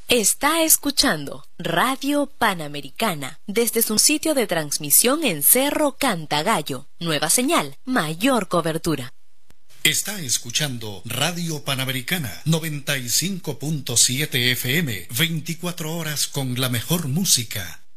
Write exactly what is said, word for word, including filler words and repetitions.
Está escuchando Radio Panamericana desde su sitio de transmisión en Cerro Cantagallo. Nueva señal, mayor cobertura. Está escuchando Radio Panamericana noventa y cinco punto siete F M, veinticuatro horas con la mejor música.